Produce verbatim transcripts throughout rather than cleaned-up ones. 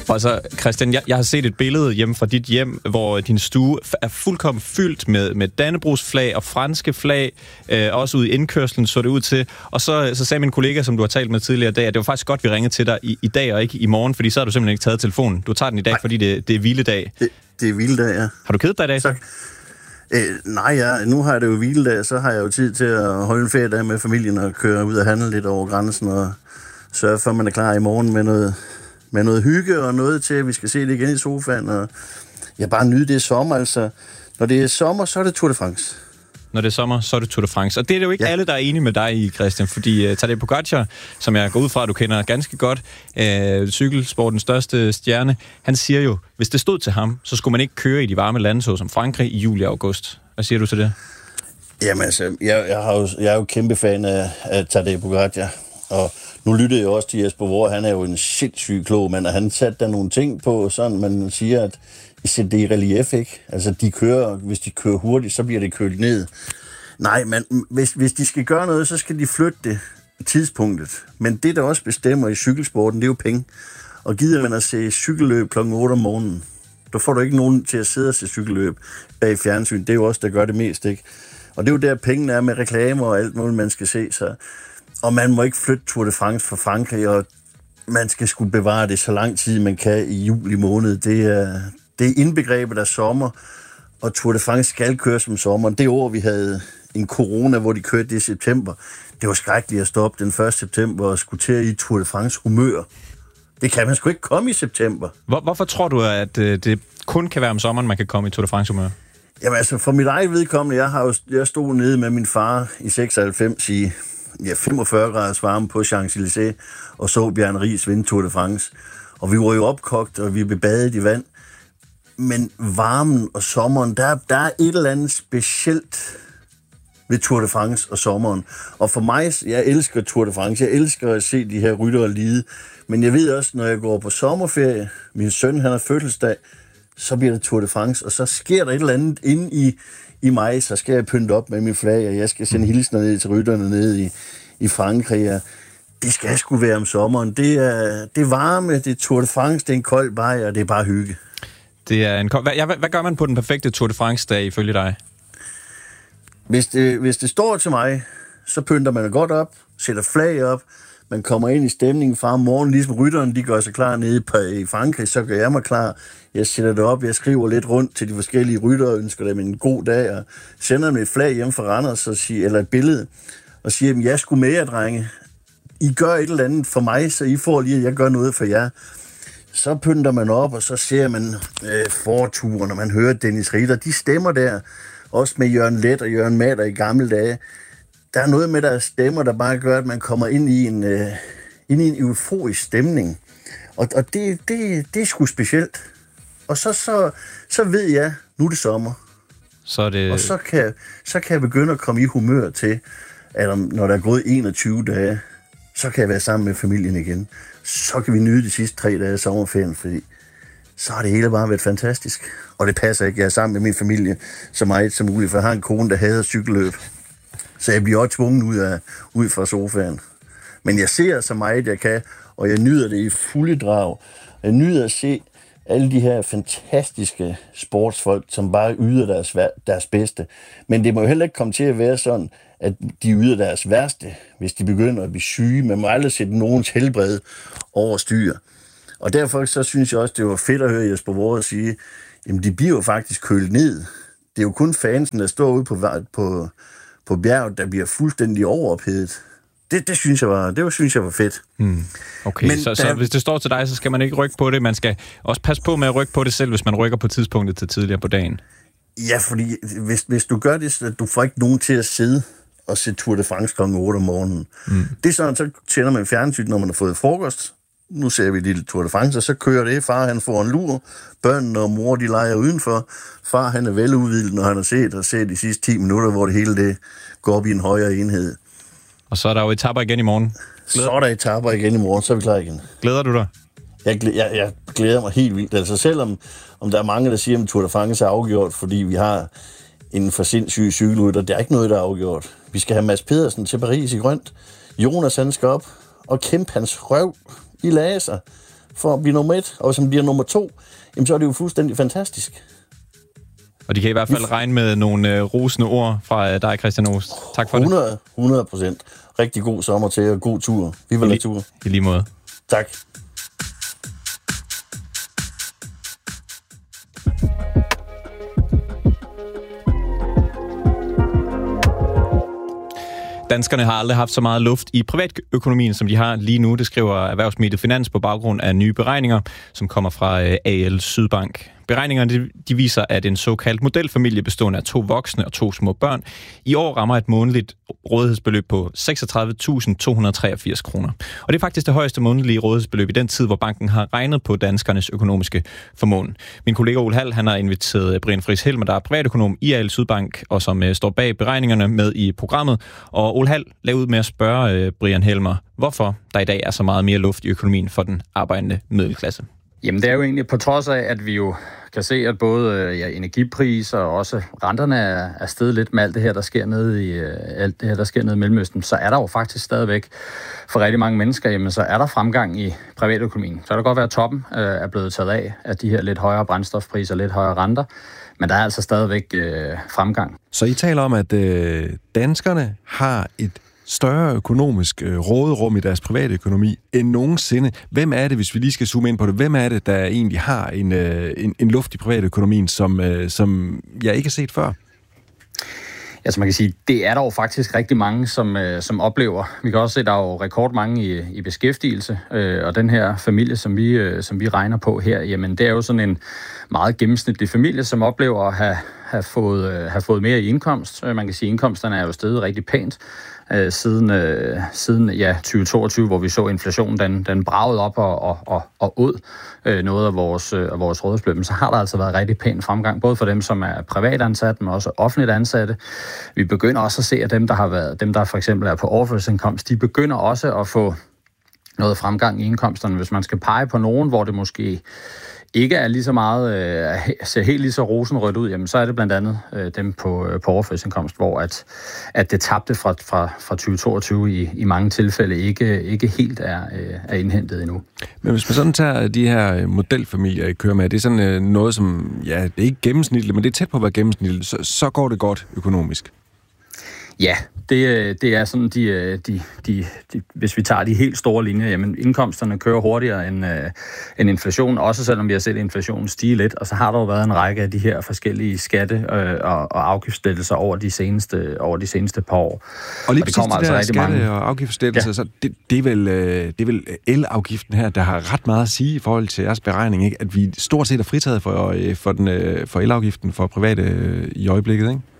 Og så, Christian, jeg, jeg har set et billede hjemme fra dit hjem, hvor din stue er fuldkommen fyldt med, med Dannebrogsflag og franske flag. Øh, også ude i indkørslen så det ud til. Og så, så sagde min kollega, som du har talt med tidligere i dag, at det var faktisk godt, vi ringede til dig i, i dag og ikke i morgen, fordi så har du simpelthen ikke taget telefonen. Du tager den i dag, nej, fordi det, det er hviledag. Det, det er hviledag, ja. Har du kedet dig i dag? Så, øh, nej, ja. Nu har jeg det jo hviledag, så har jeg jo tid til at holde en feriedag med familien og køre ud og handle lidt over grænsen og sørge for, at man er klar i morgen med noget, med noget hygge og noget til, at vi skal se det igen i sofaen. Og jeg bare nyde det sommer, altså. Når det er sommer, så er det Tour de France. Når det er sommer, så er det Tour de France. Og det er det jo ikke ja. alle, der er enige med dig i, Christian, fordi uh, Tadej Pogačar, som jeg går ud fra, at du kender ganske godt, uh, cykelsportens største stjerne, han siger jo, hvis det stod til ham, så skulle man ikke køre i de varme lande, som Frankrig i juli og august. Hvad siger du til det? Jamen altså, jeg, jeg, har jo, jeg er jo kæmpe fan af, af Tadej Pogačar, og nu lyttede jeg også til Jesper Vohr, han er jo en sindssygt klog mand, og han satte der nogle ting på, sådan man siger, at I sætter det i relief, ikke? Altså, de kører, hvis de kører hurtigt, så bliver det kølt ned. Nej, men hvis, hvis de skal gøre noget, så skal de flytte det tidspunktet. Men det, der også bestemmer i cykelsporten, det er jo penge. Og gider man at se cykelløb klokken otte om morgenen, der får du ikke nogen til at sidde og se cykelløb bag fjernsyn. Det er jo også der gør det mest, ikke? Og det er jo der, pengene er med reklamer og alt muligt, man skal se. Så. Og man må ikke flytte Tour de France fra Frankrig, og man skal skulle bevare det så lang tid, man kan i juli måned. Det er... Det er indbegrebet af sommer, og Tour de France skal køre som sommer. Det år, vi havde en corona, hvor de kørte det i september, det var skrækkeligt at stoppe den første september og skulle til i Tour de France humør. Det kan man sgu ikke komme i september. Hvor, hvorfor tror du, at det kun kan være om sommeren, man kan komme i Tour de France humør? Jamen altså, for mit eget vedkommende, jeg, har jo, jeg stod nede med min far i seksoghalvfems i ja, femogfyrre graders varme på Champs-Élysées og så Bjarne Riis vinde Tour de France. Og vi var jo opkogt, og vi blev badet i vand. Men varmen og sommeren, der, der er et eller andet specielt ved Tour de France og sommeren. Og for mig, jeg elsker Tour de France. Jeg elsker at se de her ryttere lide. Men jeg ved også, når jeg går på sommerferie, min søn, han har fødselsdag, så bliver det Tour de France. Og så sker der et eller andet inde i, i mig, så skal jeg pynte op med min flag, og jeg skal sende hilsner ned til rytterne nede i, i Frankrig. Og det skal sgu være om sommeren. Det er, det er varme, det er Tour de France, det er en kold vej, og det er bare hygge. Det er en... Hvad, ja, hvad, hvad gør man på den perfekte Tour de France-dag ifølge dig? Hvis det, hvis det står til mig, så pynter man godt op, sætter flag op, man kommer ind i stemningen fra om morgenen, ligesom rytterne, de gør sig klar nede på, i Frankrig, så gør jeg mig klar. Jeg sætter det op, jeg skriver lidt rundt til de forskellige ryttere, ønsker dem en god dag, og sender dem et flag hjem fra Randers, og siger, eller et billede, og siger dem, jeg skulle med jer, drenge. I gør et eller andet for mig, så I får lige, at jeg gør noget for jer. Så pynter man op, og så ser man øh, forturen, og man hører Dennis Ritter. De stemmer der, også med Jørgen Leth og Jørgen Mader i gamle dage. Der er noget med deres stemmer, der bare gør, at man kommer ind i en, øh, ind i en euforisk stemning. Og, og det, det, det er sgu specielt. Og så, så, så ved jeg, nu er det sommer. Så er det... Og så kan, så kan jeg begynde at komme i humør til, at om, når der er gået enogtyve dage, så kan jeg være sammen med familien igen. Så kan vi nyde de sidste tre dage af sommerferien, fordi så har det hele bare været fantastisk. Og det passer ikke, jeg er sammen med min familie så meget som muligt, for jeg har en kone, der hader cykelløb. Så jeg bliver også tvunget ud, af, ud fra sofaen. Men jeg ser så meget, jeg kan, og jeg nyder det i fulde drag. Jeg nyder at se alle de her fantastiske sportsfolk, som bare yder deres, deres bedste. Men det må jo heller ikke komme til at være sådan, at de yder deres værste, hvis de begynder at blive syge. Man må aldrig sætte nogens helbred over styr. Og derfor så synes jeg også, det var fedt at høre Jesper Vohr sige, jamen de bliver jo faktisk kølet ned. Det er jo kun fansen, der står ude på, på, på bjerget, der bliver fuldstændig overophedet. Det, det, synes jeg var, det var, synes jeg var fedt. Hmm. Okay, Men så, der... så hvis det står til dig, så skal man ikke rykke på det. Man skal også passe på med at rykke på det selv, hvis man rykker på tidspunktet til tidligere på dagen. Ja, fordi hvis, hvis du gør det, så du får ikke nogen til at sidde og se Tour de France klokken otte om morgenen. Mm. Det er sådan, så tænder man fjernsyn, når man har fået frokost. Nu ser vi lille Tour de France, og så kører det. Far, han får en lur. Børnene og mor, de leger udenfor. Far, han er veludvildet, når han har set og set de sidste ti minutter, hvor det hele det går op i en højere enhed. Og så er der jo etaper igen i morgen. Glæder... Så er der etaper igen i morgen, så er vi klar igen. Glæder du dig? Jeg, jeg, jeg glæder mig helt vildt. Altså selvom om der er mange, der siger, at Tour de France er afgjort, fordi vi har en for sindssyg cykelrytter. Der er ikke noget, der er afgjort. Vi skal have Mads Pedersen til Paris i grønt. Jonas, han skal op og kæmpe hans røv i laser for at blive nummer et, og hvis han bliver nummer to, jamen så er det jo fuldstændig fantastisk. Og de kan i hvert fald regne med nogle øh, rosende ord fra øh, dig, Christian Oost. Tak for hundrede, det. hundrede procent. Rigtig god sommer til og god tur. Vi vil have tur. I lige måde. Tak. Danskerne har aldrig haft så meget luft i privatøkonomien, som de har lige nu. Det skriver erhvervsmediet Finans på baggrund af nye beregninger, som kommer fra A L Sydbank. Beregningerne de, de viser, at en såkaldt modelfamilie bestående af to voksne og to små børn i år rammer et månedligt rådighedsbeløb på seksogtredive tusind to hundrede treogfirs kroner. Og det er faktisk det højeste månedlige rådighedsbeløb i den tid, hvor banken har regnet på danskernes økonomiske formåen. Min kollega Ole Hall, han har inviteret Brian Friis Helmer, der er privatøkonom i A L Sydbank, og som uh, står bag beregningerne med i programmet. Og Ole Hall lavede ud med at spørge uh, Brian Helmer, hvorfor der i dag er så meget mere luft i økonomien for den arbejdende middelklasse. Jamen det er jo egentlig på trods af, at vi jo kan se, at både ja, energipriser og også renterne er, er steget lidt med alt det her, der sker nede i alt det her, der sker nede i Mellemøsten, så er der jo faktisk stadigvæk for rigtig mange mennesker, jamen så er der fremgang i privatøkonomien. Så kan det godt være, at toppen øh, er blevet taget af af de her lidt højere brændstofpriser, lidt højere renter, men der er altså stadigvæk øh, fremgang. Så I taler om, at øh, danskerne har et større økonomisk øh, råderum i deres private økonomi end nogensinde. Hvem er det, hvis vi lige skal zoome ind på det, hvem er det, der egentlig har en, øh, en, en luft i private økonomien, som, øh, som jeg ikke har set før? Altså man kan sige, det er der jo faktisk rigtig mange, som, øh, som oplever. Vi kan også se, at der er jo rekordmange i, i beskæftigelse, øh, og den her familie, som vi, øh, som vi regner på her, jamen det er jo sådan en meget gennemsnitlig familie, som oplever at have, have, fået, øh, have fået mere i indkomst. Man kan sige, at indkomsterne er jo steget rigtig pænt. Øh, siden, øh, siden ja, tyve toogtyve, hvor vi så inflationen, den, den bragede op og, og, og, og ud øh, noget af vores, øh, af vores rådighedsbeløb. Så har der altså været rigtig pæn fremgang, både for dem, som er privat ansatte, men også offentligt ansatte. Vi begynder også at se, at dem, der har været, dem, der for eksempel er på overførselsindkomst, de begynder også at få noget fremgang i indkomsterne. Hvis man skal pege på nogen, hvor det måske ikke er lige så meget, øh, ser helt lige så rosenrødt ud, jamen så er det blandt andet øh, dem på, øh, på overførselsindkomst, hvor at, at det tabte fra, fra, fra tyve toogtyve i, i mange tilfælde ikke, ikke helt er, øh, er indhentet endnu. Men hvis man sådan tager de her modelfamilier, I kører med, det er sådan øh, noget, som, ja, det er ikke gennemsnitligt, men det er tæt på at være gennemsnitligt, så, så går det godt økonomisk. Ja, det, det er sådan, de, de, de, de, hvis vi tager de helt store linjer, jamen indkomsterne kører hurtigere end, øh, end inflation, også selvom vi har set inflationen stige lidt, og så har der jo været en række af de her forskellige skatte- øh, og, og afgiftslettelser over de seneste, over de seneste par år. Og lige og det kommer de altså der skatte- mange... og afgiftslettelser, ja. Så det, det, er vel, det er vel el-afgiften her, der har ret meget at sige i forhold til jeres beregning, ikke? At vi stort set er fritaget for, for, den, for el-afgiften for private i øjeblikket, ikke?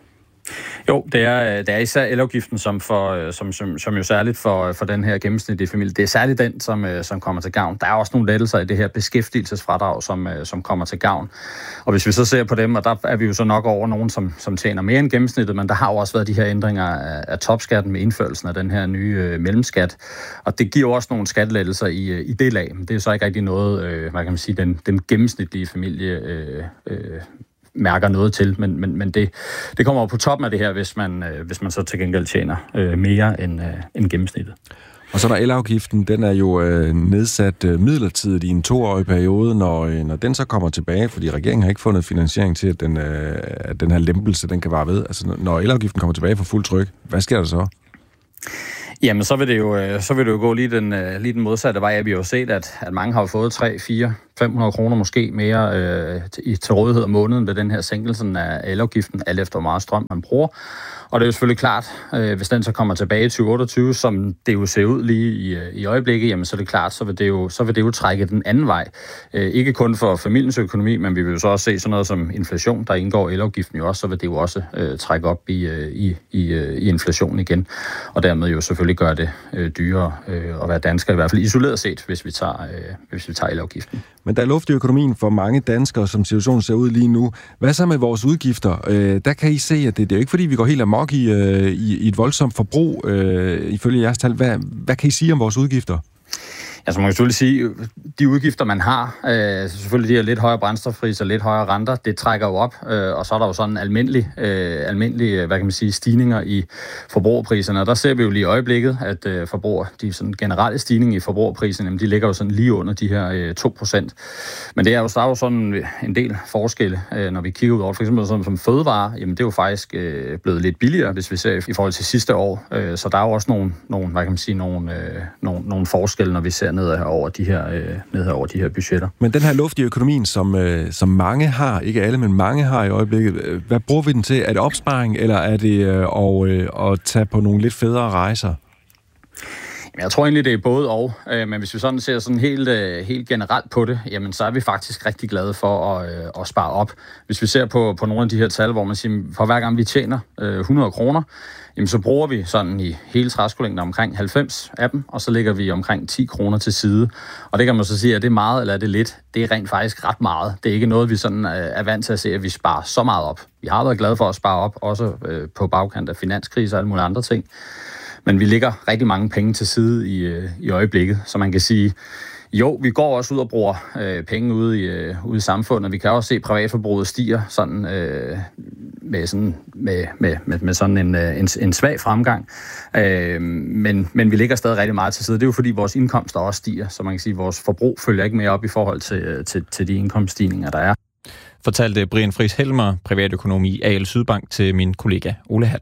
Jo, det er, det er især elafgiften, som, for, som, som, som jo særligt for, for den her gennemsnitlige familie. Det er særligt den, som, som kommer til gavn. Der er også nogle lettelser i det her beskæftigelsesfradrag, som, som kommer til gavn. Og hvis vi så ser på dem, og der er vi jo så nok over nogen, som, som tjener mere end gennemsnittet, men der har jo også været de her ændringer af, af topskatten med indførelsen af den her nye øh, mellemskat. Og det giver også nogle skattelettelser i, i det lag. Men det er så ikke rigtig noget, øh, hvad kan man sige, den, den gennemsnitlige familie øh, øh, mærker noget til, men, men, men det, det kommer jo på toppen af det her, hvis man, øh, hvis man så til gengæld tjener øh, mere end, øh, end gennemsnittet. Og så er der elafgiften, den er jo øh, nedsat øh, midlertidigt i en toårig periode, når, øh, når den så kommer tilbage, fordi regeringen har ikke fundet finansiering til, at den, øh, at den her lempelse, den kan vare ved. Altså når elafgiften kommer tilbage for fuld tryk, hvad sker der så? Jamen, så vil det jo, så vil det jo gå lige den, lige den modsatte vej. Vi har jo set, at, at mange har fået tre, fire, fem hundrede kroner måske mere øh, til, til rådighed om måneden ved den her sænkelsen af elafgiften, alt efter hvor meget strøm man bruger. Og det er jo selvfølgelig klart, øh, hvis den så kommer tilbage i tyve otteogtyve, som det jo ser ud lige i, i øjeblikket, jamen så er det klart, så vil det jo, så vil det jo trække den anden vej. Øh, ikke kun for familiens økonomi, men vi vil jo så også se sådan noget som inflation, der indgår elafgiften jo også, så vil det jo også øh, trække op i, øh, i, i, øh, i inflationen igen. Og dermed jo selvfølgelig gøre det øh, dyrere øh, at være dansker, i hvert fald isoleret set, hvis vi tager, øh, hvis vi tager elafgiften. Men der er luft i økonomien for mange danskere, som situationen ser ud lige nu. Hvad så med vores udgifter? Øh, der kan I se, at det, det er jo ikke fordi, vi går helt amok i, øh, i, i et voldsomt forbrug, øh, ifølge jeres tal. Hvad, hvad kan I sige om vores udgifter? Altså man kan selvfølgelig sige, de udgifter, man har, øh, selvfølgelig de her lidt højere brændstofpriser, lidt højere renter, det trækker jo op, øh, og så er der jo sådan almindelig, øh, almindelig, hvad kan man sige, stigninger i forbrugerpriserne, og der ser vi jo lige i øjeblikket, at øh, forbruger, de sådan generelle stigning i forbrugerpriserne, jamen, de ligger jo sådan lige under de her øh, to procent. Men det er jo, der er jo sådan en del forskelle, øh, når vi kigger ud over, for eksempel som, som fødevare, jamen det er jo faktisk øh, blevet lidt billigere, hvis vi ser i forhold til sidste år, øh, så der er jo også nogle, nogle hvad kan man sige, nogle, øh, nogle, nogle forskelle, når vi ser ned over de her, øh, ned over de her budgetter. Men den her luft i økonomien, som, øh, som mange har, ikke alle, men mange har i øjeblikket, hvad bruger vi den til? Er det opsparing, eller er det øh, at, øh, at tage på nogle lidt federe rejser? Jeg tror egentlig, det er både og, øh, men hvis vi sådan ser sådan helt, øh, helt generelt på det, jamen så er vi faktisk rigtig glade for at, øh, at spare op. Hvis vi ser på, på nogle af de her tal, hvor man siger, for hver gang vi tjener øh, hundrede kroner, jamen så bruger vi sådan i hele træskolængden omkring halvfems af dem, og så lægger vi omkring ti kroner til side. Og det kan man så sige, er det meget eller er det lidt? Det er rent faktisk ret meget. Det er ikke noget, vi sådan er vant til at se, at vi sparer så meget op. Vi har været glade for at spare op, også øh, på bagkant af finanskriser og alle mulige andre ting. Men vi lægger rigtig mange penge til side i, øh, i øjeblikket, så man kan sige, jo, vi går også ud og bruger øh, penge ude i, øh, ude i samfundet. Vi kan også se, at privatforbruget stiger sådan, øh, med, sådan, med, med, med, med sådan en, en, en svag fremgang. Øh, men, men vi lægger stadig rigtig meget til side. Det er jo fordi, vores indkomster også stiger, så man kan sige, at vores forbrug følger ikke mere op i forhold til, til, til de indkomststigninger, der er. Fortalte Brian Friis Helmer, privatøkonom i A L Sydbank, til min kollega Ole Hall.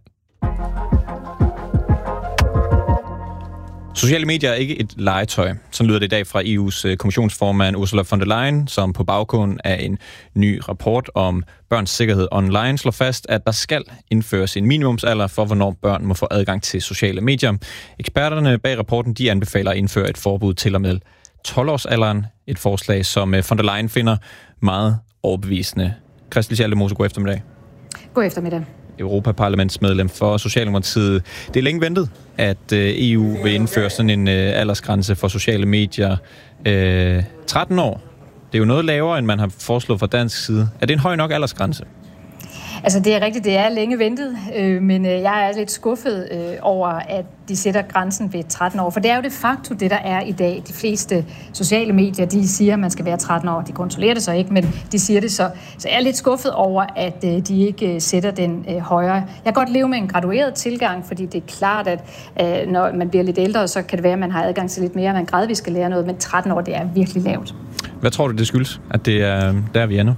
Sociale medier er ikke et legetøj. Sådan lyder det i dag fra E U's kommissionsformand Ursula von der Leyen, som på baggrund af en ny rapport om børns sikkerhed online slår fast, at der skal indføres en minimumsalder for, hvornår børn må få adgang til sociale medier. Eksperterne bag rapporten de anbefaler at indføre et forbud til og med tolv-årsalderen. Et forslag, som von der Leyen finder meget overbevisende. Christel Schaldemose, god eftermiddag. God eftermiddag. Europaparlamentsmedlem for Socialdemokratiet. Det er længe ventet, at E U vil indføre sådan en aldersgrænse for sociale medier. Øh, tretten år. Det er jo noget lavere, end man har foreslået fra dansk side. Er det en høj nok aldersgrænse? Altså det er rigtigt, det er længe ventet, øh, men øh, jeg er lidt skuffet øh, over, at de sætter grænsen ved tretten år. For det er jo de facto det, der er i dag. De fleste sociale medier, de siger, at man skal være tretten år. De kontrollerer det så ikke, men de siger det så. Så jeg er lidt skuffet over, at øh, de ikke øh, sætter den øh, højere. Jeg kan godt leve med en gradueret tilgang, fordi det er klart, at øh, når man bliver lidt ældre, så kan det være, at man har adgang til lidt mere, man gradvist skal lære noget, men tretten år, det er virkelig lavt. Hvad tror du, det skyldes, at det er der, vi er nu?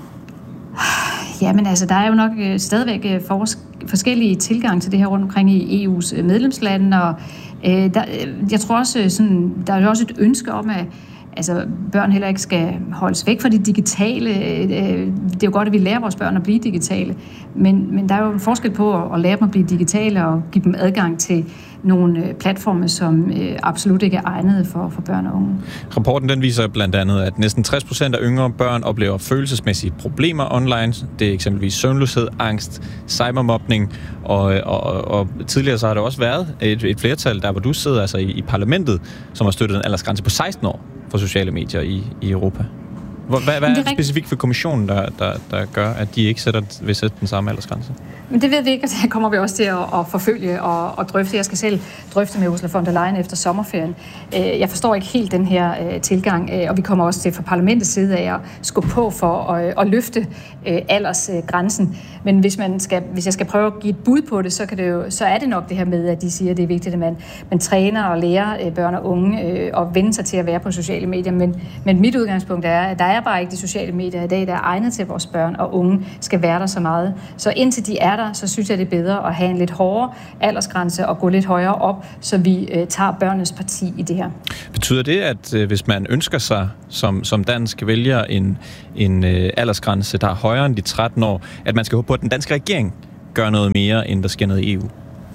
Jamen altså, der er jo nok øh, stadigvæk øh, fors- forskellige tilgang til det her rundt omkring i E U's øh, medlemslande, og øh, der, jeg tror også, sådan, der er jo også et ønske om, at altså, børn heller ikke skal holdes væk fra det digitale. Øh, det er jo godt, at vi lærer vores børn at blive digitale, men, men der er jo en forskel på at, at lære dem at blive digitale og give dem adgang til nogle platforme, som øh, absolut ikke er egnede for, for børn og unge. Rapporten den viser blandt andet, at næsten tres procent af yngre børn oplever følelsesmæssige problemer online. Det er eksempelvis søvnløshed, angst, cybermobning, og, og, og tidligere så har der også været et, et flertal, der hvor du sidder altså i, i parlamentet, som har støttet en aldersgrænse på seksten år for sociale medier i, i Europa. Hvad, hvad er det specifikt for kommissionen, der, der, der gør, at de ikke sætter, vil sætte den samme aldersgrænse? Men det ved vi ikke, og det kommer vi også til at, at forfølge og, og drøfte. Jeg skal selv drøfte med Ursula von der Leyen efter sommerferien. Jeg forstår ikke helt den her tilgang, og vi kommer også til fra parlamentets side af at skubbe på for at, at løfte aldersgrænsen. Men hvis, man skal, hvis jeg skal prøve at give et bud på det, så, kan det jo, så er det nok det her med, at de siger, at det er vigtigt, at man, man træner og lærer børn og unge og vende sig til at være på sociale medier. Men, men mit udgangspunkt er, at der er bare ikke de sociale medier i dag, der er egnet til, at vores børn og unge skal være der så meget. Så indtil de er der, så synes jeg, det er bedre at have en lidt hårdere aldersgrænse og gå lidt højere op, så vi øh, tager børnenes parti i det her. Betyder det, at øh, hvis man ønsker sig som, som dansk vælger en, en øh, aldersgrænse, der er højere end de tretten år, at man skal håbe på, at den danske regering gør noget mere, end der sker noget i E U?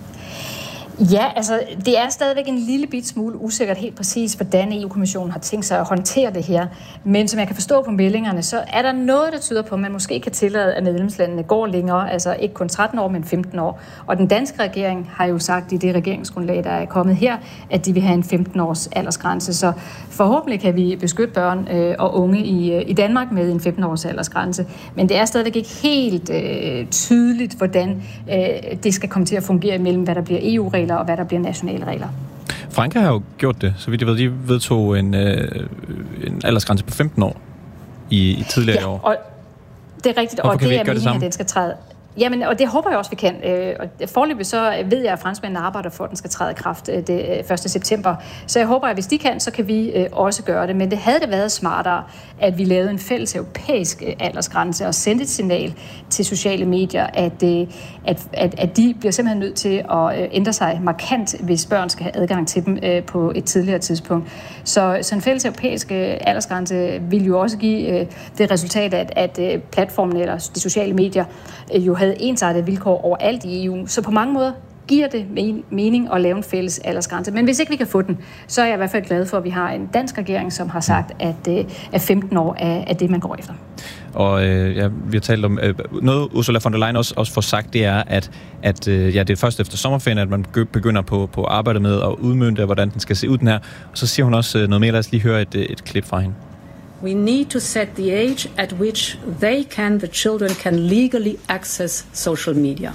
Ja, altså det er stadigvæk en lille bit smule usikkert helt præcis, hvordan E U-kommissionen har tænkt sig at håndtere det her. Men som jeg kan forstå på meldingerne, så er der noget, der tyder på, at man måske kan tillade, at medlemslandene går længere, altså ikke kun tretten år, men femten år. Og den danske regering har jo sagt i det regeringsgrundlag, der er kommet her, at de vil have en femten års aldersgrænse. Så forhåbentlig kan vi beskytte børn øh, og unge i, i Danmark med en femten års aldersgrænse. Men det er stadigvæk ikke helt øh, tydeligt, hvordan øh, det skal komme til at fungere imellem, hvad der bliver E U-regler og hvad der bliver nationale regler. Frankrig har jo gjort det, så vidt jeg ved. De vedtog en, øh, en aldersgrænse på femten år i, i tidligere ja, år. Og det er rigtigt, Hvorfor og det er meningen, at den skal træde. Jamen, og det håber jeg også, vi kan. Og foreløbig så ved jeg, at franskmændene arbejder for, at den skal træde i kraft det første september. Så jeg håber, at hvis de kan, så kan vi også gøre det. Men det havde det været smartere, at vi lavede en fælles europæisk aldersgrænse og sendte et signal til sociale medier, at, at, at, at de bliver simpelthen nødt til at ændre sig markant, hvis børn skal have adgang til dem på et tidligere tidspunkt. Så, så en fælles europæisk aldersgrænse vil jo også give det resultat, at, at platformene eller de sociale medier jo havde ensartede vilkår overalt i E U. Så på mange måder giver det mening at lave en fælles aldersgrænse. Men hvis ikke vi kan få den, så er jeg i hvert fald glad for, at vi har en dansk regering, som har sagt, at, at femten år er det, man går efter. Og øh, ja, vi har talt om, øh, noget Ursula von der Leyen også, også får sagt, det er, at, at øh, ja, det er først efter sommerferien, at man begynder på, på arbejde med at udmønte, hvordan den skal se ud den her. Og så siger hun også noget mere. Lad os lige høre et, et klip fra hende. We need to set the age at which they can, the children can legally access social media.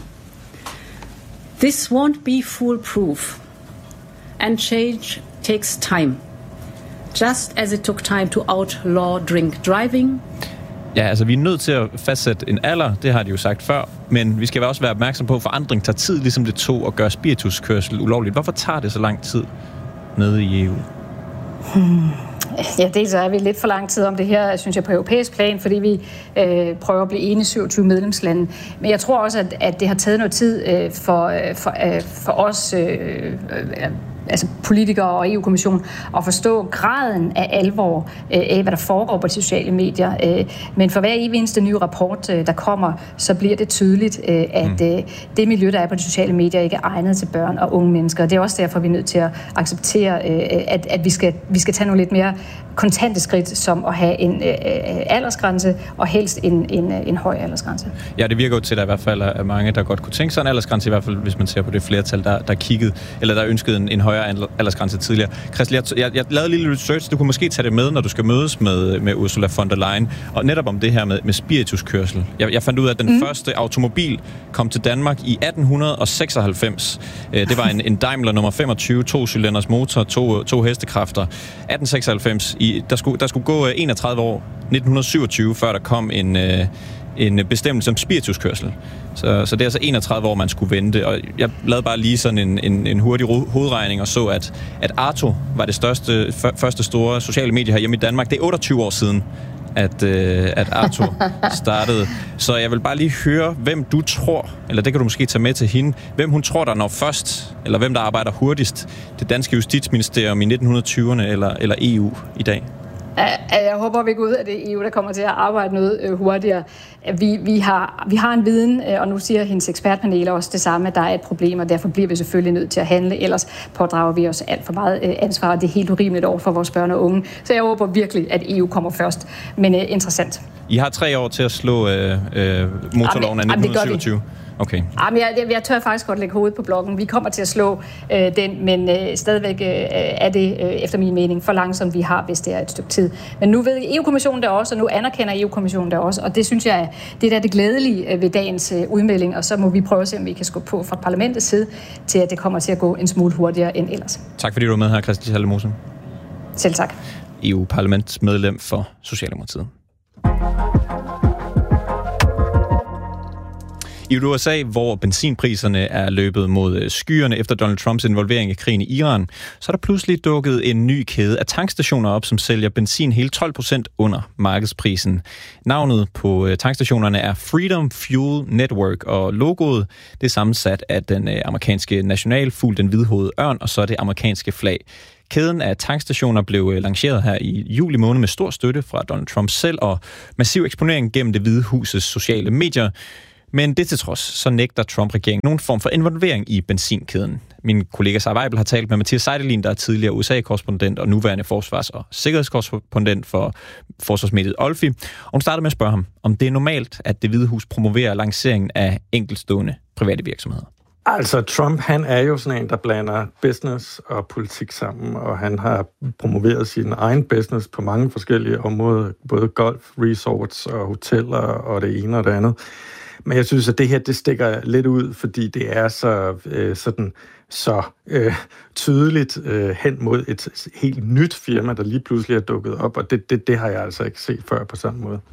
This won't be foolproof, and change takes time. Just as it took time to outlaw drink driving. Ja, altså vi er nødt til at fastsætte en alder, det har de jo sagt før, men vi skal også være opmærksom på, at forandring tager tid, ligesom det tog at gøre spirituskørsel ulovligt. Hvorfor tager det så lang tid nede i E U? Hmm. Ja, dels er vi lidt for lang tid om det her, synes jeg, på europæisk plan, fordi vi øh, prøver at blive enige syvogtyve medlemslande. Men jeg tror også, at, at det har taget noget tid øh, for, øh, for, øh, for os øh, øh, altså politikere og E U-kommissionen at forstå graden af alvor øh, af, hvad der foregår på de sociale medier. Øh, men for hver eneste nye rapport, øh, der kommer, så bliver det tydeligt, øh, at øh, det miljø, der er på de sociale medier, ikke er egnet til børn og unge mennesker. Det er også derfor, vi er nødt til at acceptere, øh, at, at vi, skal, vi skal tage nogle lidt mere kontante skridt, som at have en øh, aldersgrænse, og helst en, en, en høj aldersgrænse. Ja, det virker jo til, at der i hvert fald er mange, der godt kunne tænke sig en aldersgrænse, i hvert fald hvis man ser på det flertal, der, der kiggede, eller der ønskede en, en højere aldersgrænse tidligere. Christel, jeg, jeg, jeg lavede en lille research, du kunne måske tage det med, når du skal mødes med, med Ursula von der Leyen, og netop om det her med, med spirituskørsel. Jeg, jeg fandt ud af, at den mm. første automobil kom til Danmark i atten seksoghalvfems. Det var en, en Daimler nummer femogtyve, to cylinders motor, to, to hestekræfter. atten seksoghalvfems, i, der, skulle, der skulle gå enogtredive år, nitten syvogtyve, før der kom en, en bestemmelse om spirituskørsel. Så, så det er altså enogtredive år, man skulle vente. Og jeg lavede bare lige sådan en, en, en hurtig hovedregning og så, at, at Arto var det største, f- første store sociale medie herhjemme i Danmark. Det er otteogtyve år siden, at, øh, at Arto startede. Så jeg vil bare lige høre, hvem du tror, eller det kan du måske tage med til hende, hvem hun tror, der når først, eller hvem der arbejder hurtigst, det danske justitsministerium i nitten tyverne eller, eller E U i dag. Jeg håber, vi går ud af det E U, der kommer til at arbejde noget hurtigere. Vi, vi, har, vi har en viden, og nu siger hendes ekspertpanel også det samme, at der er et problem, og derfor bliver vi selvfølgelig nødt til at handle. Ellers pådrager vi os alt for meget ansvar, og det er helt urimeligt over for vores børn og unge. Så jeg håber virkelig, at E U kommer først. Men uh, interessant. I har tre år til at slå øh, øh, motorloven af nitten syvogtyve. Okay. Jamen, jeg, jeg, jeg tør faktisk godt lægge hovedet på blokken. Vi kommer til at slå øh, den, men øh, stadigvæk øh, er det, øh, efter min mening, for langsomt, vi har, hvis det er et stykke tid. Men nu ved E U-kommissionen det også, og nu anerkender E U-kommissionen det også, og det synes jeg, det er da det glædelige ved dagens øh, udmelding, og så må vi prøve at se, om vi kan skubbe på fra parlamentets side, til at det kommer til at gå en smule hurtigere end ellers. Tak fordi du var med her, Christel Schaldemose. Selv tak. E U-parlamentsmedlem for Socialdemokratiet. I U S A, hvor benzinpriserne er løbet mod skyerne efter Donald Trumps involvering i krigen i Iran, så er der pludselig dukket en ny kæde af tankstationer op, som sælger benzin hele tolv procent under markedsprisen. Navnet på tankstationerne er Freedom Fuel Network, og logoet det er sammensat af den amerikanske nationalfugl, den hvidhovede ørn, og så det amerikanske flag. Kæden af tankstationer blev lanceret her i juli måned med stor støtte fra Donald Trump selv og massiv eksponering gennem Det Hvide Husets sociale medier. Men det til trods, så nægter Trump-regeringen nogen form for involvering i benzinkæden. Min kollega Sara Weibel har talt med Mathias Seidelin, der er tidligere U S A-korrespondent og nuværende forsvars- og sikkerhedskorrespondent for forsvarsmediet Olfi. Og hun startede med at spørge ham, om det er normalt, at Det Hvide Hus promoverer lanceringen af enkeltstående private virksomheder. Altså, Trump, han er jo sådan en, der blander business og politik sammen, og han har promoveret sin egen business på mange forskellige områder, både golf, resorts og hoteller og det ene og det andet. Men jeg synes, at det her, det stikker lidt ud, fordi det er så øh, sådan så øh, tydeligt øh, hen mod et helt nyt firma, der lige pludselig er dukket op, og det, det, det har jeg altså ikke set før på samme måde.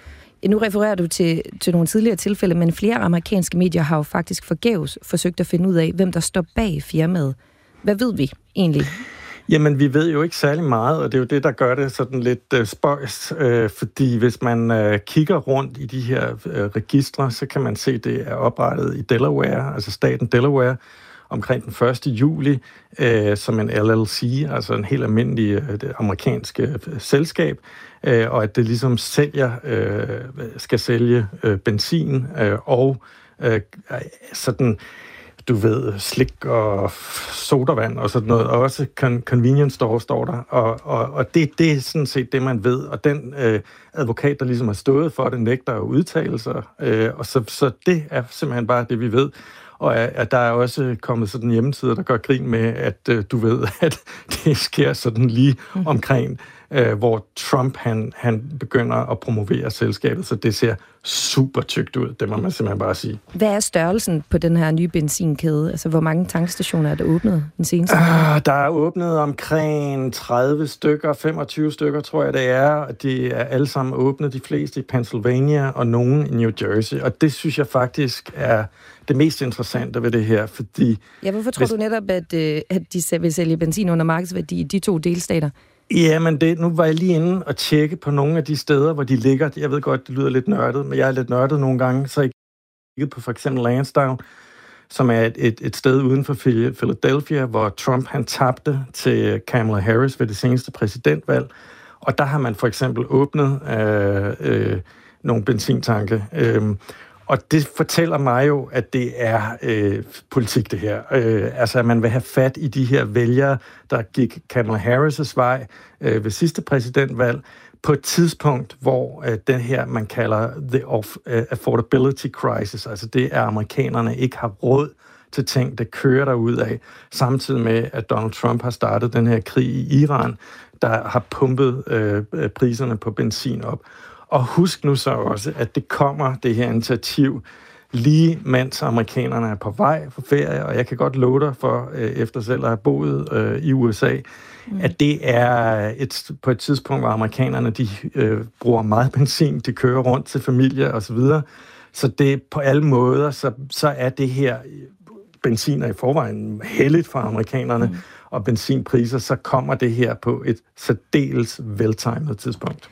Nu refererer du til, til nogle tidligere tilfælde, men flere amerikanske medier har jo faktisk forgæves forsøgt at finde ud af, hvem der står bag firmaet. Hvad ved vi egentlig? Jamen, vi ved jo ikke særlig meget, og det er jo det, der gør det sådan lidt øh, spøjs, øh, fordi hvis man øh, kigger rundt i de her øh, registre, så kan man se, at det er oprettet i Delaware, altså staten Delaware, omkring den første juli, øh, som en L L C, altså en helt almindelig øh, amerikansk øh, selskab, øh, og at det ligesom sælger, øh, skal sælge øh, benzin øh, og øh, sådan, du ved, slik og sodavand og sådan noget, og også convenience store står der, og, og, og det, det er sådan set det, man ved, og den øh, advokat, der ligesom har stået for det, nægter at udtale sig, øh, og så, så det er simpelthen bare det, vi ved. Og at der er også kommet sådan hjemmesider, der gør grin med, at øh, du ved, at det sker sådan lige omkring, øh, hvor Trump han, han begynder at promovere selskabet, så det ser super tykt ud, det må man simpelthen bare sige. Hvad er størrelsen på den her nye benzinkæde? Altså, hvor mange tankstationer er der åbnet den seneste? Uh, der er åbnet omkring tredive stykker, femogtyve stykker, tror jeg det er. De er alle sammen åbnet, de fleste i Pennsylvania og nogen i New Jersey. Og det synes jeg faktisk er det mest interessante ved det her, fordi... Ja, hvorfor tror hvis... du netop, at, at de vil sælge benzin under markedsværdi i de to delstater? Jamen, det, nu var jeg lige inde og tjekke på nogle af de steder, hvor de ligger. Jeg ved godt, det lyder lidt nørdet, men jeg er lidt nørdet nogle gange, så jeg kiggede på for eksempel Lansdowne, som er et, et, et sted uden for Philadelphia, hvor Trump han tabte til Kamala Harris ved det seneste præsidentvalg. Og der har man for eksempel åbnet øh, øh, nogle benzintanke. Øh, Og det fortæller mig jo, at det er øh, politik, det her. Øh, altså, at man vil have fat i de her vælgere, der gik Kamala Harris' vej øh, ved sidste præsidentvalg, på et tidspunkt, hvor øh, den her, man kalder the off, uh, affordability crisis, altså det, at amerikanerne ikke har råd til ting, der kører derudad, samtidig med, at Donald Trump har startet den her krig i Iran, der har pumpet øh, priserne på benzin op. Og husk nu så også, at det kommer, det her initiativ, lige mens amerikanerne er på vej for ferie, og jeg kan godt love dig for, efter selv at have boet øh, i U S A, mm. at det er et, på et tidspunkt, hvor amerikanerne de, øh, bruger meget benzin, de kører rundt til familie og så videre. Så det på alle måder, så, så er det her benzin er i forvejen heldigt for amerikanerne, mm. og benzinpriser, så kommer det her på et særdeles veltimet tidspunkt.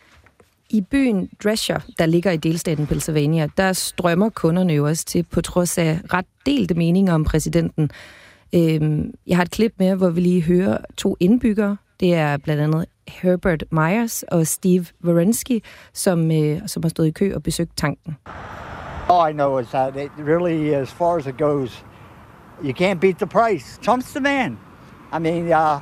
I byen Drescher, der ligger i delstaten Pennsylvania, der strømmer kunderne jo også til, på trods af ret delte meninger om præsidenten. Øhm, jeg har et klip med, hvor vi lige hører to indbyggere. Det er blandt andet Herbert Myers og Steve Wierenski, som, øh, som har stået i kø og besøgt tanken. All I know is that it really, as far as it goes, you can't beat the price. Trump's the man. I mean, uh,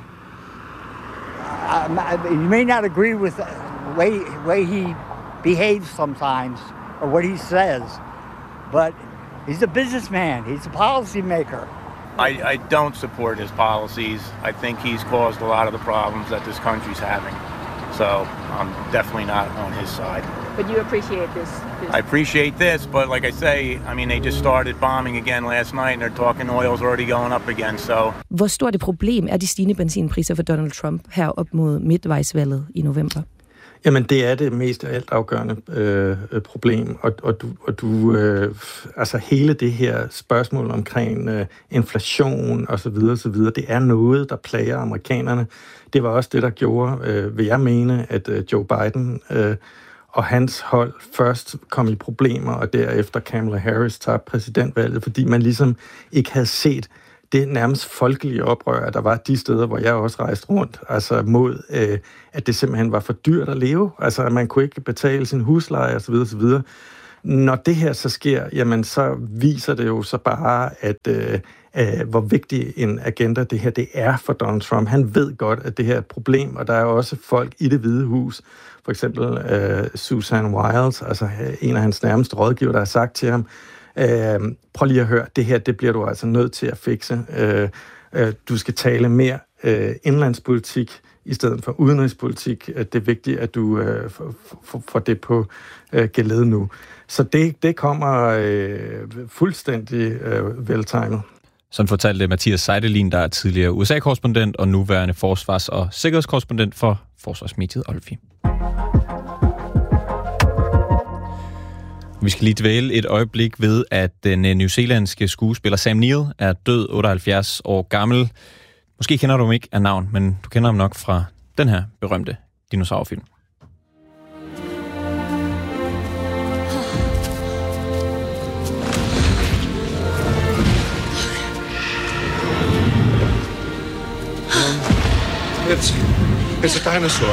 I, you may not agree with the way, way he behaves sometimes, or what he says, but he's a businessman. He's a policymaker. I, I don't support his policies. I think he's caused a lot of the problems that this country's having. So I'm definitely not on his side. But you appreciate this, this? I appreciate this, but like I say, I mean, they just started bombing again last night, and they're talking oil's already going up again, so... Hvor stort et problem er de stigende benzinpriser for Donald Trump her op mod midtvejsvalget i november? Jamen, det er det mest altafgørende øh, problem, og, og du, og du øh, altså hele det her spørgsmål omkring øh, inflation og så videre, så videre, det er noget, der plager amerikanerne. Det var også det, der gjorde, øh, vil jeg mene, at øh, Joe Biden øh, og hans hold først kom i problemer, og derefter Kamala Harris tabte præsidentvalget, fordi man ligesom ikke havde set det nærmest folkelige oprør, der var de steder, hvor jeg også rejste rundt, altså mod, øh, at det simpelthen var for dyrt at leve, altså at man kunne ikke betale sin husleje osv. osv. Når det her så sker, jamen så viser det jo så bare, at øh, øh, hvor vigtig en agenda det her det er for Donald Trump. Han ved godt, at det her er et problem, og der er også folk i Det Hvide Hus, for eksempel øh, Susan Wiles, altså en af hans nærmeste rådgiver, der har sagt til ham, Øh, prøv lige at høre, det her, det bliver du altså nødt til at fikse. Øh, øh, du skal tale mere øh, indlandspolitik i stedet for udenrigspolitik. At det er vigtigt, at du øh, får det på øh, gelede nu. Så det, det kommer øh, fuldstændig øh, veltegnet. Sådan fortalte Mathias Seidelin, der er tidligere U S A-korrespondent og nuværende forsvars- og sikkerhedskorrespondent for forsvarsmediet Olfi. Vi skal lige dvæle et øjeblik ved, at den newzealandske skuespiller Sam Neill er død, otteoghalvfjerds år gammel. Måske kender du ham ikke af navn, men du kender ham nok fra den her berømte dinosaurfilm. It's, it's a dinosaur.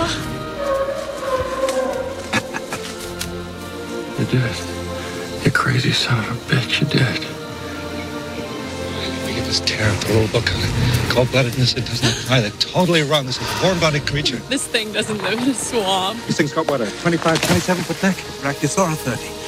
You did it. You crazy son of a bitch, you did it. We get this tear up the little book on it. Cold-bloodedness, it doesn't apply. They're totally wrong. This is a warm-bodied creature. This thing doesn't live in a swamp. This thing's got, what, a twenty-five, twenty-seven foot neck? Brachiosaurus thirty.